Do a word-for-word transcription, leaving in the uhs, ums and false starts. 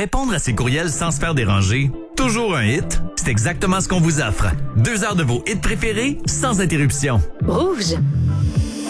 Répondre à ses courriels sans se faire déranger, toujours un hit? C'est exactement ce qu'on vous offre. Deux heures de vos hits préférés sans interruption. Rouge.